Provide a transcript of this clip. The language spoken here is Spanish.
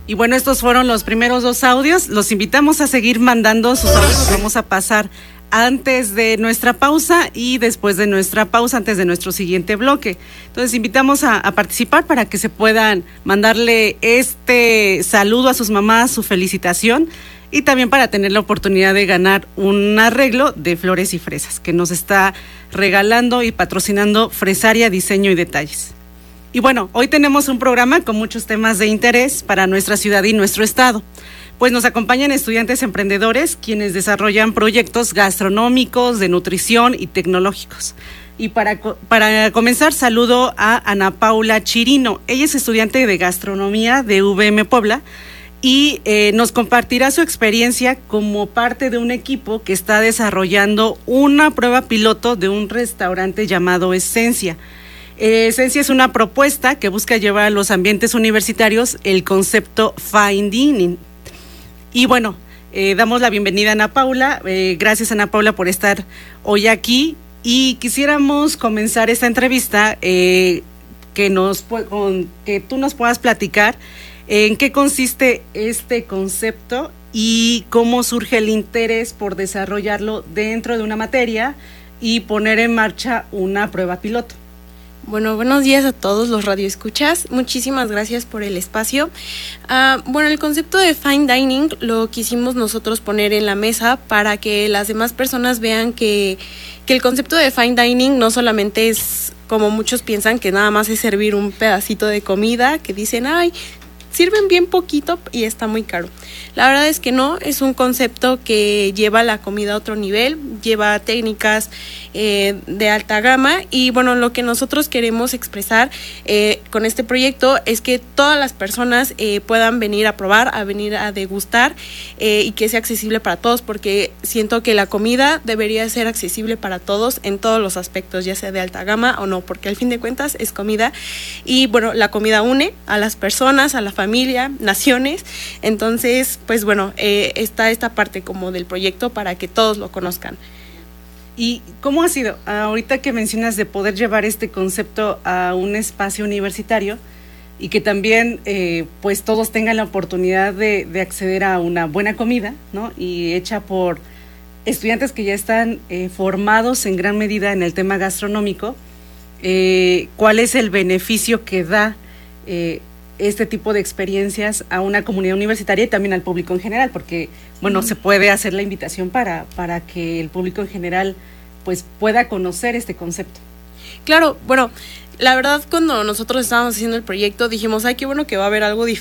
Y bueno, estos fueron los primeros dos audios. Los invitamos a seguir mandando sus audios. Los vamos a pasar antes de nuestra pausa y después de nuestra pausa, antes de nuestro siguiente bloque. Entonces, invitamos a participar para que se puedan mandarle este saludo a sus mamás, su felicitación, y también para tener la oportunidad de ganar un arreglo de flores y fresas que nos está regalando y patrocinando Fresaria Diseño y Detalles. Y bueno, hoy tenemos un programa con muchos temas de interés para nuestra ciudad y nuestro estado, pues nos acompañan estudiantes emprendedores quienes desarrollan proyectos gastronómicos, de nutrición y tecnológicos. Y para comenzar, saludo a Ana Paula Chirino. Ella es estudiante de gastronomía de UVM Puebla y nos compartirá su experiencia como parte de un equipo que está desarrollando una prueba piloto de un restaurante llamado Esencia. Esencia es una propuesta que busca llevar a los ambientes universitarios el concepto Fine Dining. Y bueno, damos la bienvenida a Ana Paula. Gracias, Ana Paula, por estar hoy aquí. Y quisiéramos comenzar esta entrevista que tú nos puedas platicar en qué consiste este concepto y cómo surge el interés por desarrollarlo dentro de una materia y poner en marcha una prueba piloto. Bueno, buenos días a todos los radioescuchas. Muchísimas gracias por el espacio. Bueno, el concepto de Fine Dining lo quisimos nosotros poner en la mesa para que las demás personas vean que el concepto de Fine Dining no solamente es, como muchos piensan, que nada más es servir un pedacito de comida, que dicen, ay, sirven bien poquito y está muy caro. La verdad es que no, es un concepto que lleva la comida a otro nivel, lleva técnicas de alta gama y bueno, lo que nosotros queremos expresar con este proyecto es que todas las personas puedan venir a probar, a venir a degustar y que sea accesible para todos, porque siento que la comida debería ser accesible para todos en todos los aspectos, ya sea de alta gama o no, porque al fin de cuentas es comida y bueno, la comida une a las personas, a la familia, naciones. Entonces, pues bueno, está esta parte como del proyecto para que todos lo conozcan. ¿Y cómo ha sido ahorita que mencionas de poder llevar este concepto a un espacio universitario y que también pues todos tengan la oportunidad de acceder a una buena comida, ¿no? Y hecha por estudiantes que ya están formados en gran medida en el tema gastronómico? ¿Cuál es el beneficio que da este tipo de experiencias a una comunidad universitaria y también al público en general? Porque, bueno, se puede hacer la invitación para que el público en general pues pueda conocer este concepto. Claro, bueno, la verdad cuando nosotros estábamos haciendo el proyecto dijimos, ay, qué bueno que va a haber algo diferente